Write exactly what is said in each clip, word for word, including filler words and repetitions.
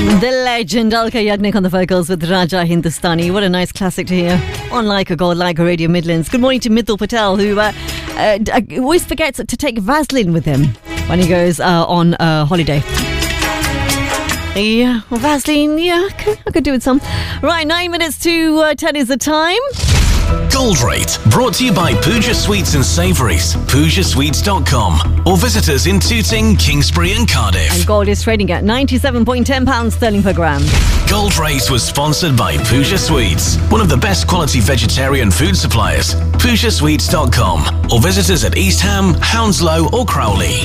The legend Alka Yagnik on the vocals with Raja Hindustani. What a nice classic to hear on Like a God, Like a Radio Midlands. Good morning to Mithil Patel, who uh, uh, always forgets to take Vaseline with him when he goes uh, on uh, holiday. Yeah, Vaseline, yeah, okay, I could do with some. Right, nine minutes to uh, ten is the time. Gold Rate, brought to you by Pooja Sweets and Savouries, pooja sweets dot com, or visit us in Tooting, Kingsbury and Cardiff. And gold is trading at ninety-seven point one zero pounds sterling per gram. Gold Rate was sponsored by Pooja Sweets, one of the best quality vegetarian food suppliers, pooja sweets dot com, or visit us at East Ham, Hounslow or Crowley.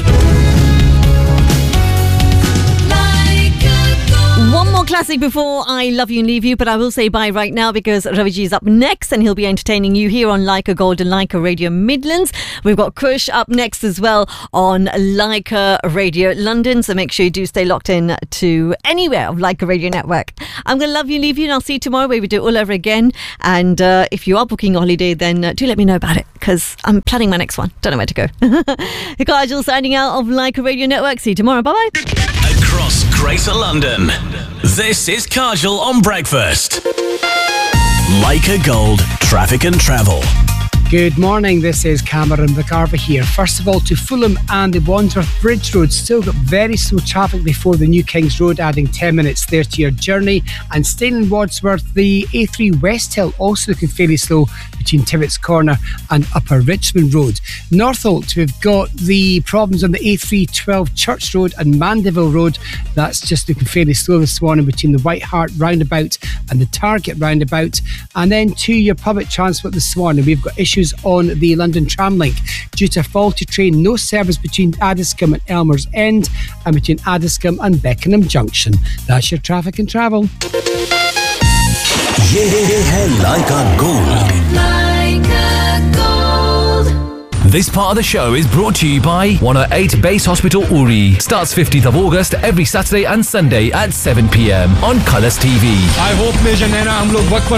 One more classic before I love you and leave you, but I will say bye right now because Raviji is up next and he'll be entertaining you here on Like a Gold and Like a Radio Midlands. We've got Kush up next as well on Like a Radio London, so make sure you do stay locked in to anywhere of Like a Radio Network. I'm going to love you and leave you, and I'll see you tomorrow where we do it all over again. And uh, if you are booking a holiday, then uh, do let me know about it because I'm planning my next one. Don't know where to go. Kajal signing out of Like a Radio Network. See you tomorrow. Bye-bye. Across Greater London, this is Kajal on Breakfast. Like a Gold, Traffic and Travel. Good morning, this is Cameron McCarver here. First of all, to Fulham and the Wandsworth Bridge Road, still got very slow traffic before the New Kings Road, adding ten minutes there to your journey. And staying in Wandsworth, the A three West Hill also looking fairly slow between Tivitt's Corner and Upper Richmond Road. Northolt, we've got the problems on the A three twelve Church Road and Mandeville Road. That's just looking fairly slow this morning between the White Hart roundabout and the Target roundabout. And then to your public transport this morning, we've got issues on the London Tramlink due to a faulty train. No service between Addiscombe and Elmer's End and between Addiscombe and Beckenham Junction. That's your traffic and travel. Yeah, like a gold. Like a gold. This part of the show is brought to you by one oh eight Base Hospital Uri. Starts fifteenth of August every Saturday and Sunday at seven p.m. on Colours T V. I hope Major Naina hum log वक्त पर